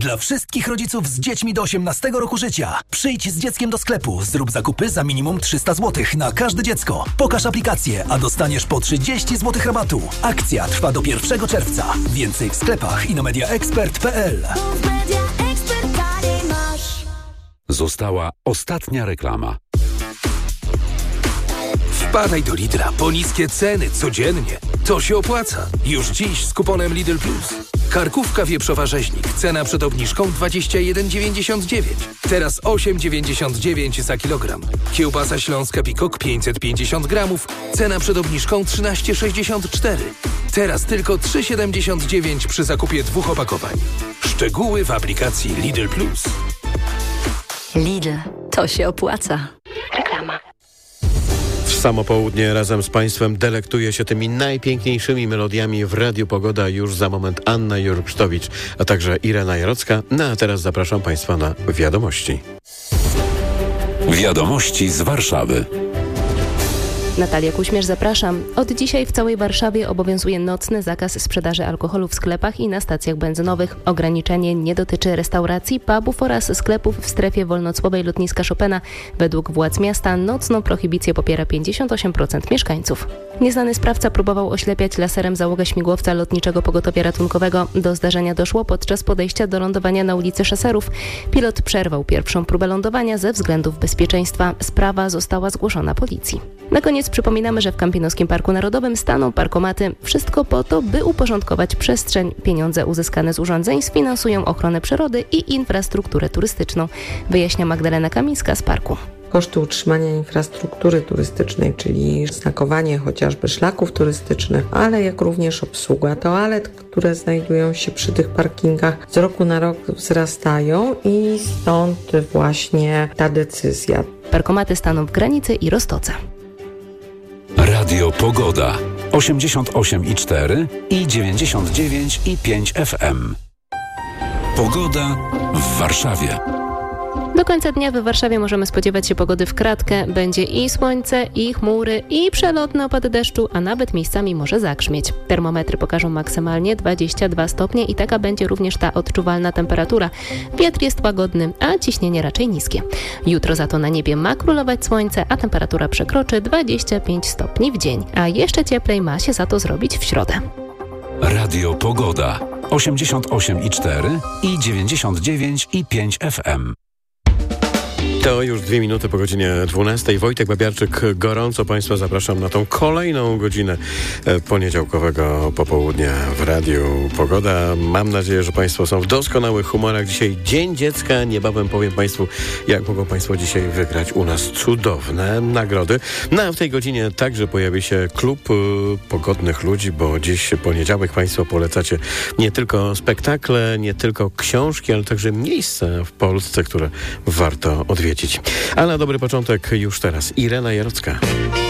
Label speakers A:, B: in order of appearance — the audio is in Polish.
A: Dla wszystkich rodziców z dziećmi do 18 roku życia. Przyjdź z dzieckiem do sklepu, zrób zakupy za minimum 300 zł na każde dziecko. Pokaż aplikację, a dostaniesz po 30 zł rabatu. Akcja trwa do 1 czerwca. Więcej w sklepach i na mediaexpert.pl.
B: Została ostatnia reklama.
C: Wpadaj do Lidla po niskie ceny codziennie. To się opłaca. Już dziś z kuponem Lidl Plus. Karkówka wieprzowa rzeźnik. Cena przed obniżką 21,99. Teraz 8,99 za kilogram. Kiełbasa śląska Pikok 550 gramów. Cena przed obniżką 13,64. Teraz tylko 3,79 przy zakupie 2 opakowań. Szczegóły w aplikacji Lidl Plus.
D: Lidl. To się opłaca. Reklama.
E: W samo południe razem z Państwem delektuje się tymi najpiękniejszymi melodiami w Radiu Pogoda. Już za moment Anna Jurksztowicz, a także Irena Jarocka. No a teraz zapraszam Państwa na wiadomości.
B: Wiadomości z Warszawy.
F: Natalia Kuśmierz, zapraszam. Od dzisiaj w całej Warszawie obowiązuje nocny zakaz sprzedaży alkoholu w sklepach i na stacjach benzynowych. Ograniczenie nie dotyczy restauracji, pubów oraz sklepów w strefie wolnocłowej lotniska Chopina. Według władz miasta nocną prohibicję popiera 58% mieszkańców. Nieznany sprawca próbował oślepiać laserem załogę śmigłowca lotniczego pogotowia ratunkowego. Do zdarzenia doszło podczas podejścia do lądowania na ulicy Szaserów. Pilot przerwał pierwszą próbę lądowania ze względów bezpieczeństwa. Sprawa została zgłoszona policji. Na koniec przypominamy, że w Kampinoskim Parku Narodowym staną parkomaty. Wszystko po to, by uporządkować przestrzeń. Pieniądze uzyskane z urządzeń sfinansują ochronę przyrody i infrastrukturę turystyczną. Wyjaśnia Magdalena Kamińska z parku.
G: Koszty utrzymania infrastruktury turystycznej, czyli znakowanie chociażby szlaków turystycznych, ale jak również obsługa toalet, które znajdują się przy tych parkingach, z roku na rok wzrastają i stąd właśnie ta decyzja.
F: Parkomaty staną w Granicy i Roztoce.
B: Radio Pogoda 88,4 i 99,5 FM. Pogoda w Warszawie.
F: Do końca dnia w Warszawie możemy spodziewać się pogody w kratkę. Będzie i słońce, i chmury, i przelotne opady deszczu, a nawet miejscami może zagrzmieć. Termometry pokażą maksymalnie 22 stopnie i taka będzie również ta odczuwalna temperatura. Wiatr jest łagodny, a ciśnienie raczej niskie. Jutro za to na niebie ma królować słońce, a temperatura przekroczy 25 stopni w dzień. A jeszcze cieplej ma się za to zrobić w środę.
B: Radio Pogoda 88,4 i 99,5 FM.
E: To już 2 minuty po godzinie 12. Wojtek Babiarczyk, gorąco Państwa zapraszam na tą kolejną godzinę poniedziałkowego popołudnia w Radiu Pogoda. Mam nadzieję, że Państwo są w doskonałych humorach. Dzisiaj Dzień Dziecka. Niebawem powiem Państwu, jak mogą Państwo dzisiaj wygrać u nas cudowne nagrody. No a w tej godzinie także pojawi się klub pogodnych ludzi, bo dziś poniedziałek Państwo polecacie nie tylko spektakle, nie tylko książki, ale także miejsca w Polsce, które warto odwiedzić. A na dobry początek już teraz Irena Jarocka.